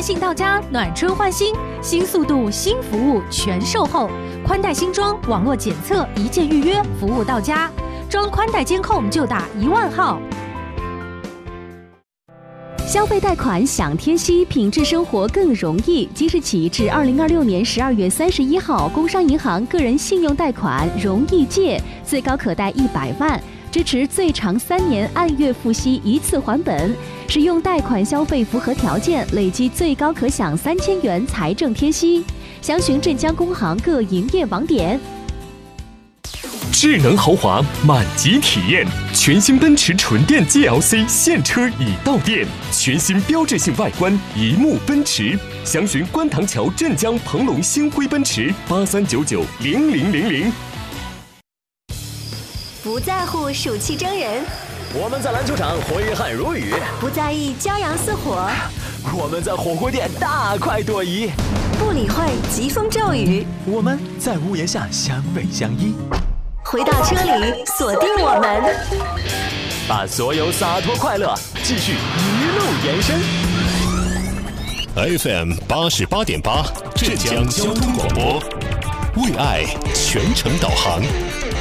信到家，暖春换新，新速度、新服务全售后，宽带新装，网络检测，一键预约，服务到家。装宽带监控就打10000号。 消费贷款享贴息，品质生活更容易。即日起至2026年12月31号，工商银行个人信用贷款容易借，最高可贷100万，支持最长3年按月付息一次还本。使用贷款消费符合条件，累计最高可享3000元财政贴息。详询镇江工行各营业网点。 智能豪华满级体验，全新奔驰纯电 GLC 现车已到店，全新标志性外观，一目奔驰。详询观塘桥镇江鹏龙星辉奔驰83990000。 不在乎暑气蒸人， 我们在篮球场挥汗如雨； 不在意骄阳似火， 我们在火锅店大快朵颐； 不理会疾风骤雨， 我们在屋檐下相偎相依。 回到车里，锁定我们， 把所有洒脱快乐继续一路延伸。 FM 88.8，镇江交通广播，为爱全程导航。